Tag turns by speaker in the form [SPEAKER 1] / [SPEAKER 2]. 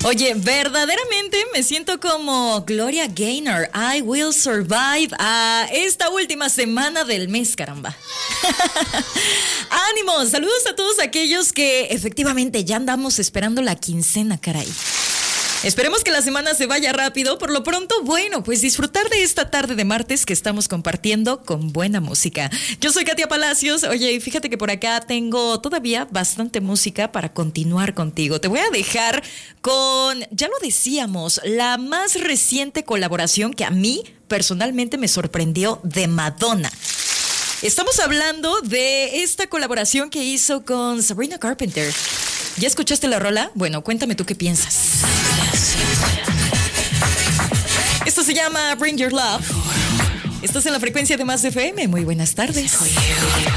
[SPEAKER 1] Oye, verdaderamente me siento como Gloria Gaynor. I will survive a esta última semana del mes, caramba. ¡Ánimo! Saludos a todos aquellos que efectivamente ya andamos esperando la quincena, caray. Esperemos que la semana se vaya rápido. Por lo pronto, bueno, pues disfrutar de esta tarde de martes que estamos compartiendo con buena música. Yo soy Katia Palacios. Oye, fíjate que por acá tengo todavía bastante música para continuar contigo. Te voy a dejar con, ya lo decíamos, la más reciente colaboración que a mí personalmente me sorprendió de Madonna. Estamos hablando de esta colaboración que hizo con Sabrina Carpenter. ¿Ya escuchaste la rola? Bueno, cuéntame tú qué piensas. Esto se llama Bring Your Love. Estás en la frecuencia de Más FM. Muy buenas tardes.